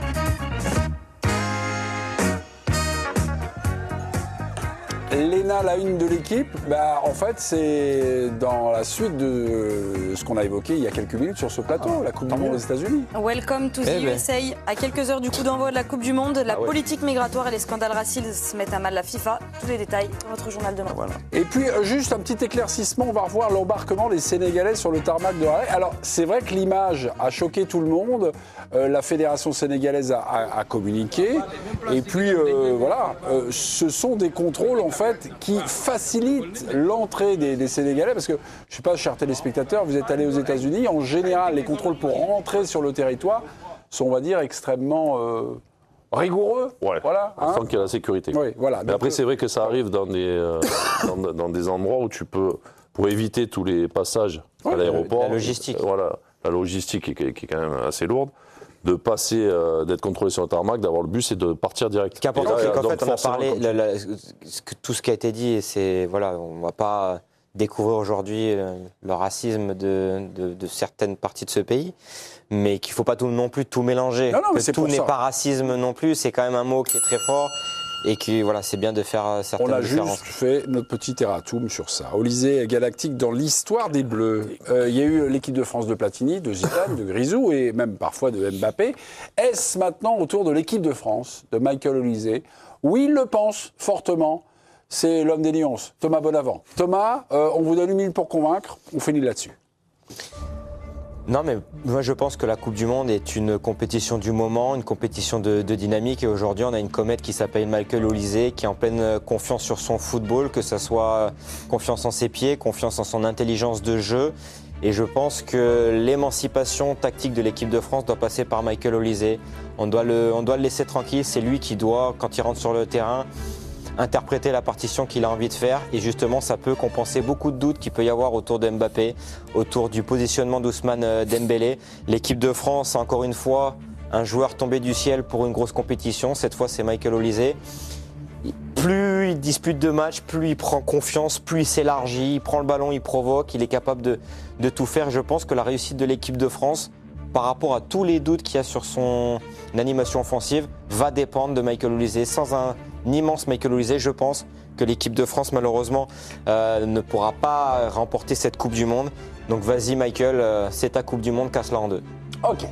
Léna, la une de l'équipe, en fait, c'est dans la suite de ce qu'on a évoqué il y a quelques minutes sur ce plateau, la Coupe du Monde aux États-Unis. Welcome to the USA. À quelques heures du coup d'envoi de la Coupe du Monde, la politique migratoire et les scandales racistes mettent à mal la FIFA. Tous les détails dans votre journal demain. Voilà. Et puis, juste un petit éclaircissement, on va revoir l'embarquement des Sénégalais sur le tarmac de Raleigh. Alors, c'est vrai que l'image a choqué tout le monde. La fédération sénégalaise a communiqué. Et puis, ce sont des contrôles, en fait, qui facilitent l'entrée des Sénégalais. Parce que, je ne sais pas, chers téléspectateurs, vous êtes allés aux États-Unis. En général, les contrôles pour rentrer sur le territoire sont, on va dire, extrêmement rigoureux. Ouais. Voilà, sans qu'il y ait la sécurité. Oui, voilà. Mais après, c'est vrai que ça arrive dans des endroits où tu peux, pour éviter tous les passages à l'aéroport. La logistique. La logistique qui est quand même assez lourde. De passer, d'être contrôlé sur le tarmac, d'avoir le bus et de partir direct. Ce qui est important, c'est qu'en fait, on a parlé, tout ce qui a été dit, et c'est, voilà, on ne va pas découvrir aujourd'hui le racisme de certaines parties de ce pays, mais qu'il ne faut pas non plus tout mélanger. Non, mais que tout n'est pas racisme non plus, c'est quand même un mot qui est très fort. et que voilà, c'est bien de faire certaines On a différences. juste fait notre petit erratum sur ça. Olysée galactique dans l'histoire des Bleus. Il y a eu l'équipe de France de Platini, de Zidane, de Grisou et même parfois de Mbappé. Est-ce maintenant autour de l'équipe de France, de Michael Olysée? Oui, il le pense fortement. C'est l'homme des Lions, Thomas Bonavent. Thomas, on vous donne 1 minute pour convaincre. On finit là-dessus. Non, mais moi je pense que la Coupe du Monde est une compétition du moment, une compétition de dynamique. Et aujourd'hui, on a une comète qui s'appelle Michael Olysée, qui est en pleine confiance sur son football, que ce soit confiance en ses pieds, confiance en son intelligence de jeu. Et je pense que l'émancipation tactique de l'équipe de France doit passer par Michael Olysée. On doit le laisser tranquille. C'est lui qui doit, quand il rentre sur le terrain, interpréter la partition qu'il a envie de faire, et justement ça peut compenser beaucoup de doutes qu'il peut y avoir autour de Mbappé, autour du positionnement d'Ousmane Dembélé. L'équipe de France, encore une fois, un joueur tombé du ciel pour une grosse compétition, cette fois c'est Michael Olysée. Plus il dispute de matchs, plus il prend confiance, plus il s'élargit, il prend le ballon, il provoque, il est capable de tout faire. Je pense que la réussite de l'équipe de France, par rapport à tous les doutes qu'il y a sur son animation offensive, va dépendre de Michael Olysée. Sans un immense Michael Olysée, je pense que l'équipe de France, malheureusement, ne pourra pas remporter cette Coupe du Monde. Donc vas-y Michael, c'est ta Coupe du Monde, casse-la en deux. Ok.